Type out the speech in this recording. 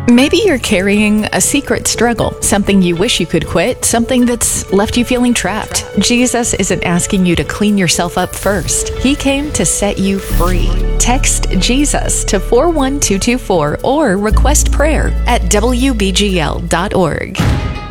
Maybe you're carrying a secret struggle, something you wish you could quit, something that's left you feeling trapped. Jesus isn't asking you to clean yourself up first. He came to set you free. Text Jesus to 41224 or request prayer at wbgl.org.